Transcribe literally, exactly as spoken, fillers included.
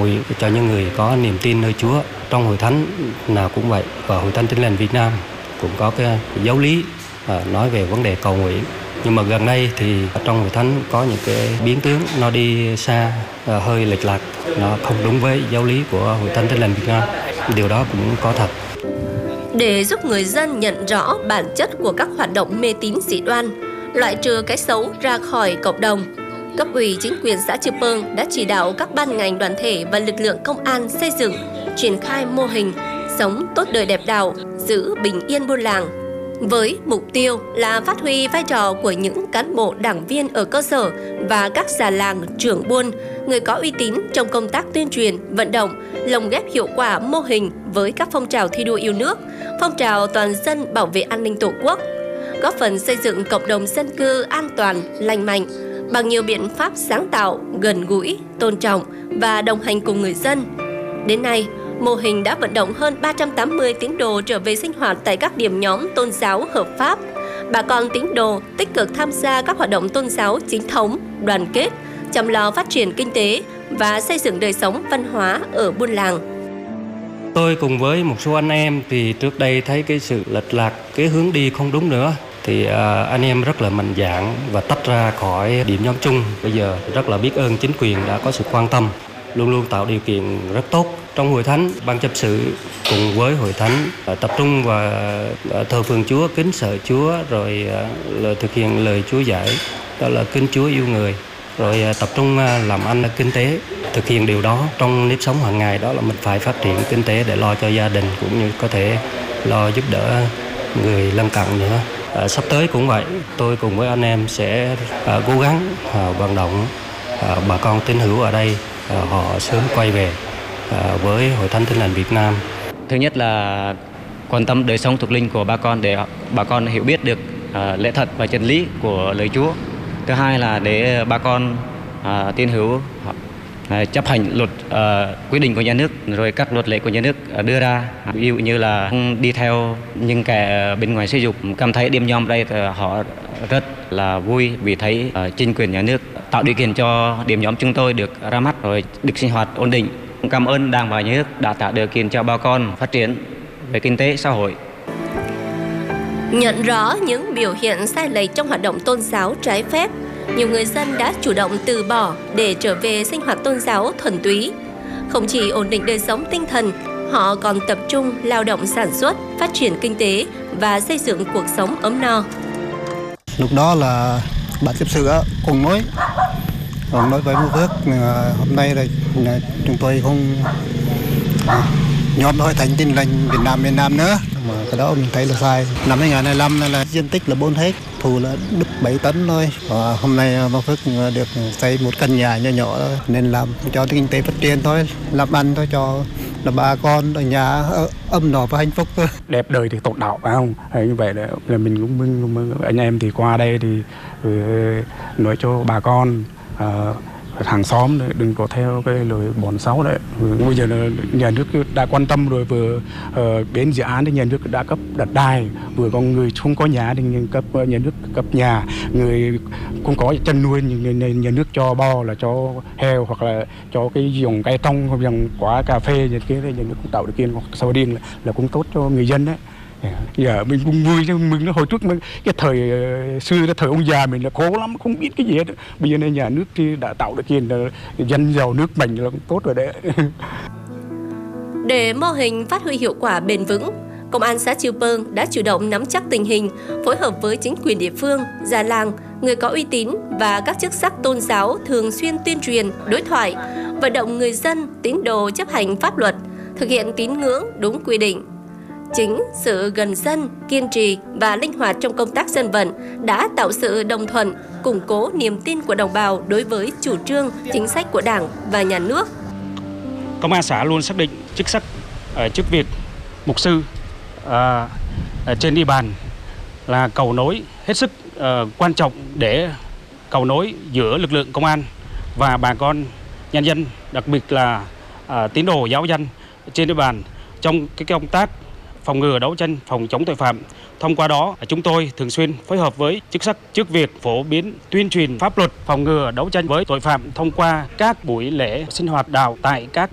nguyện cho những người có niềm tin nơi Chúa. Trong hội thánh nào cũng vậy, và hội thánh Tin Lành Việt Nam cũng có cái giáo lý nói về vấn đề cầu nguyện. Nhưng mà gần đây thì trong hội thánh có những cái biến tướng nó đi xa, hơi lệch lạc, nó không đúng với giáo lý của hội thánh Tin Lành Việt Nam. Điều đó cũng có thật. Để giúp người dân nhận rõ bản chất của các hoạt động mê tín dị đoan, loại trừ cái xấu ra khỏi cộng đồng, cấp ủy chính quyền xã Chư Pương đã chỉ đạo các ban ngành đoàn thể và lực lượng công an xây dựng, triển khai mô hình sống tốt đời đẹp đạo, giữ bình yên buôn làng, với mục tiêu là phát huy vai trò của những cán bộ đảng viên ở cơ sở và các già làng, trưởng buôn, người có uy tín trong công tác tuyên truyền, vận động, lồng ghép hiệu quả mô hình với các phong trào thi đua yêu nước, phong trào toàn dân bảo vệ an ninh Tổ quốc, góp phần xây dựng cộng đồng dân cư an toàn, lành mạnh bằng nhiều biện pháp sáng tạo, gần gũi, tôn trọng và đồng hành cùng người dân. Đến nay, mô hình đã vận động hơn ba trăm tám mươi tín đồ trở về sinh hoạt tại các điểm nhóm tôn giáo hợp pháp. Bà con tín đồ tích cực tham gia các hoạt động tôn giáo chính thống, đoàn kết, chăm lo phát triển kinh tế và xây dựng đời sống văn hóa ở buôn làng. Tôi cùng với một số anh em thì trước đây thấy cái sự lệch lạc, cái hướng đi không đúng nữa, thì anh em rất là mạnh dạn và tách ra khỏi điểm nhóm chung. Bây giờ rất là biết ơn chính quyền đã có sự quan tâm, luôn luôn tạo điều kiện rất tốt. Trong hội thánh, ban chấp sự cùng với hội thánh tập trung và thờ phượng Chúa, kính sợ Chúa, rồi là thực hiện lời Chúa dạy, đó là kính Chúa yêu người, rồi tập trung làm ăn kinh tế. Thực hiện điều đó trong nếp sống hàng ngày, đó là mình phải phát triển kinh tế để lo cho gia đình, cũng như có thể lo giúp đỡ người lân cận nữa. À, sắp tới cũng vậy, tôi cùng với anh em sẽ à, cố gắng à, vận động à, bà con tín hữu ở đây à, họ sớm quay về à, với Hội Thánh Tin Lành Việt Nam. Thứ nhất là quan tâm đời sống thuộc linh của bà con để bà con hiểu biết được à, lẽ thật và chân lý của lời Chúa. Thứ hai là để bà con à, tín hữu à, chấp hành luật à, quy định của nhà nước, rồi các luật lệ của nhà nước à, đưa ra. Ví dụ như là đi theo những kẻ bên ngoài sử dụng, cảm thấy điểm nhóm đây thì họ rất là vui vì thấy à, chính quyền nhà nước tạo điều kiện cho điểm nhóm chúng tôi được ra mắt, rồi được sinh hoạt ổn định. Cảm ơn Đảng và Nhà nước đã tạo điều kiện cho bà con phát triển về kinh tế xã hội. Nhận rõ những biểu hiện sai lệch trong hoạt động tôn giáo trái phép, nhiều người dân đã chủ động từ bỏ để trở về sinh hoạt tôn giáo thuần túy. Không chỉ ổn định đời sống tinh thần, họ còn tập trung lao động sản xuất, phát triển kinh tế và xây dựng cuộc sống ấm no. Lúc đó là ban chấp sự cùng nói, còn nói với một phước hôm nay là chúng tôi không nhóm Hội Thánh Tin Lành Việt Nam miền Nam nữa, mà cái đó mình thấy là sai. Năm hai nghìn không trăm hai mươi lăm là diện tích là bốn hết, thu là đứt bảy tấn thôi. Và hôm nay Bà Phước được xây một căn nhà nhỏ nhỏ thôi, nên làm cho kinh tế phát triển thôi, làm ăn thôi cho là bà con ở nhà ấm no và hạnh phúc thôi. Đẹp đời thì tốt đạo, phải không? Như vậy là mình cũng mừng anh em thì qua đây thì nói cho bà con uh, hàng xóm đừng có theo cái lời bòn xấu đấy. Bây giờ là nhà nước đã quan tâm rồi, vừa uh, đến dự án thì nhà nước đã cấp đất đai, vừa có người không có nhà thì cấp nhà nước cấp nhà, người không có chăn nuôi nhưng nhà nước cho bo là cho heo hoặc là cho cái dòng cây tông hoặc dòng quả cà phê như thế, nhà nước cũng tạo điều kiện hoặc sau điên là, là cũng tốt cho người dân đấy. Giờ mình cũng vui chứ, mừng nó hồi trước mà cái thời xưa cái thời ông già mình là khổ lắm, không biết cái gì hết. Bây giờ nên nhà nước thì đã tạo được kiện là dân giàu nước mình là cũng tốt rồi đấy. Để mô hình phát huy hiệu quả bền vững, Công an xã Chư Pương đã chủ động nắm chắc tình hình, phối hợp với chính quyền địa phương, già làng, người có uy tín và các chức sắc tôn giáo thường xuyên tuyên truyền, đối thoại, vận động người dân, tín đồ chấp hành pháp luật, thực hiện tín ngưỡng đúng quy định. Chính sự gần dân, kiên trì và linh hoạt trong công tác dân vận đã tạo sự đồng thuận, củng cố niềm tin của đồng bào đối với chủ trương, chính sách của Đảng và Nhà nước. Công an xã luôn xác định chức sắc, chức việc mục sư à, trên địa bàn là cầu nối hết sức à, quan trọng để cầu nối giữa lực lượng công an và bà con nhân dân, đặc biệt là à, tín đồ giáo dân trên địa bàn trong cái công tác phòng ngừa đấu tranh phòng chống tội phạm. Thông qua đó, chúng tôi thường xuyên phối hợp với chức sắc chức việc phổ biến tuyên truyền pháp luật phòng ngừa đấu tranh với tội phạm thông qua các buổi lễ sinh hoạt đạo tại các